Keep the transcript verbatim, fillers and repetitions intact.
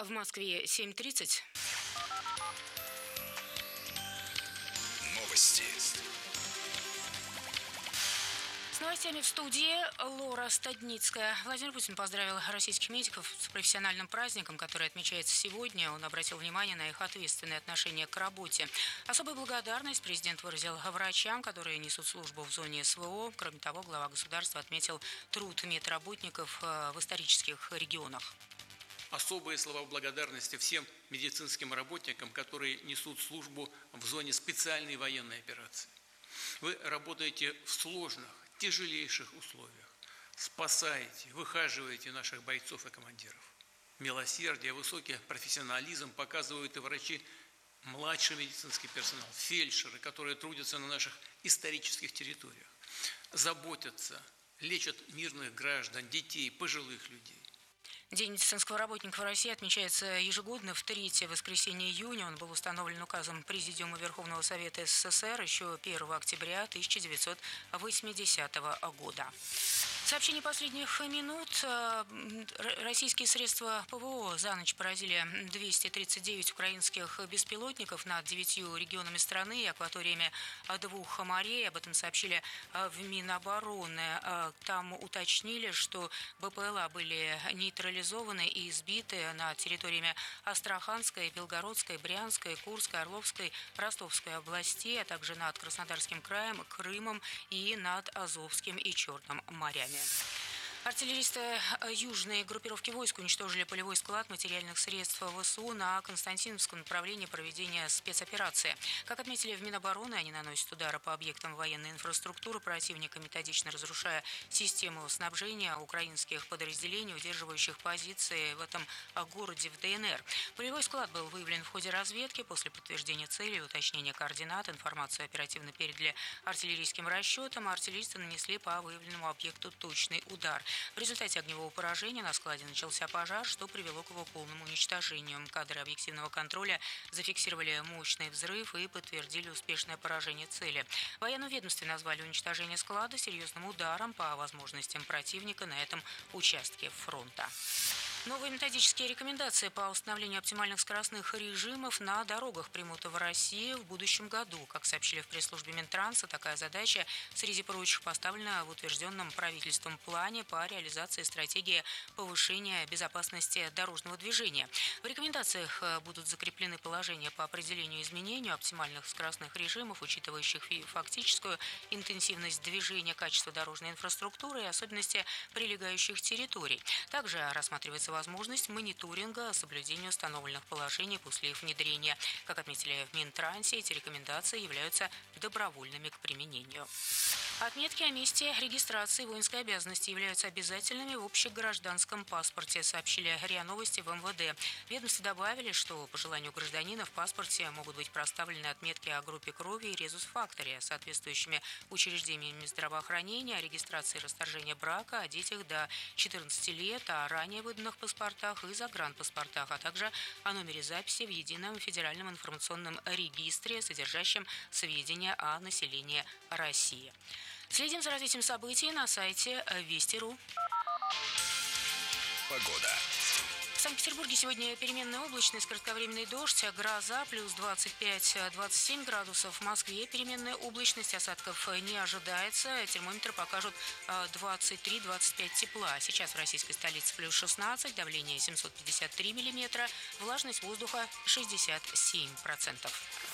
В Москве семь тридцать. Новости. С новостями в студии Лора Стадницкая. Владимир Путин поздравил российских медиков с профессиональным праздником, который отмечается сегодня. Он обратил внимание на их ответственное отношение к работе. Особую благодарность президент выразил врачам, которые несут службу в зоне СВО. Кроме того, глава государства отметил труд медработников в исторических регионах. Особые слова благодарности всем медицинским работникам, которые несут службу в зоне специальной военной операции. Вы работаете в сложных, тяжелейших условиях, спасаете, выхаживаете наших бойцов и командиров. Милосердие, высокий профессионализм показывают и врачи, младший медицинский персонал, фельдшеры, которые трудятся на наших исторических территориях, заботятся, лечат мирных граждан, детей, пожилых людей. День медицинского работника в России отмечается ежегодно в третье воскресенье июня. Он был установлен указом Президиума Верховного Совета СССР еще первого октября тысяча девятьсот восьмидесятого года. Сообщение последних минут. Российские средства ПВО за ночь поразили двести тридцать девять украинских беспилотников над девятью регионами страны и акваториями двух морей. Об этом сообщили в Минобороны. Там уточнили, что БПЛА были нейтрализованы и сбиты над территориями Астраханской, Белгородской, Брянской, Курской, Орловской, Ростовской областей, а также над Краснодарским краем, Крымом и над Азовским и Черным морями. Артиллеристы южной группировки войск уничтожили полевой склад материальных средств ВСУ на Константиновском направлении проведения спецоперации. Как отметили в Минобороны, они наносят удары по объектам военной инфраструктуры противника, методично разрушая систему снабжения украинских подразделений, удерживающих позиции в этом городе в ДНР. Полевой склад был выявлен в ходе разведки. После подтверждения цели и уточнения координат информацию оперативно передали артиллерийским расчетам, а артиллеристы нанесли по выявленному объекту точный удар. В результате огневого поражения на складе начался пожар, что привело к его полному уничтожению. Кадры объективного контроля зафиксировали мощный взрыв и подтвердили успешное поражение цели. В военном ведомстве назвали уничтожение склада серьезным ударом по возможностям противника на этом участке фронта. Новые методические рекомендации по установлению оптимальных скоростных режимов на дорогах примут в России в будущем году. Как сообщили в пресс-службе Минтранса, такая задача, среди прочих, поставлена в утвержденном правительством плане по реализации стратегии повышения безопасности дорожного движения. В рекомендациях будут закреплены положения по определению изменению оптимальных скоростных режимов, учитывающих фактическую интенсивность движения, качество дорожной инфраструктуры и особенности прилегающих территорий. Также рассматривается возможность мониторинга соблюдения установленных положений после их внедрения. Как отметили в Минтрансе, эти рекомендации являются добровольными к применению. Отметки о месте регистрации воинской обязанности являются обязательными в общегражданском паспорте, сообщили РИА Новости в эм вэ дэ. В ведомстве добавили, что по желанию гражданина в паспорте могут быть проставлены отметки о группе крови и резус-факторе, соответствующими учреждениями здравоохранения, о регистрации и расторжении брака, о детях до четырнадцати лет, о ранее выданных паспортах и загранпаспортах, а также о номере записи в Едином федеральном информационном регистре, содержащем сведения о населении России. Следим за развитием событий на сайте Вести точка ру. Погода. В Санкт-Петербурге сегодня переменная облачность, кратковременный дождь, гроза, плюс двадцать пять - двадцать семь градусов. В Москве переменная облачность, осадков не ожидается. Термометры покажут двадцать три - двадцать пять тепла. Сейчас в российской столице плюс шестнадцать, давление семьсот пятьдесят три миллиметра, влажность воздуха шестьдесят семь процентов.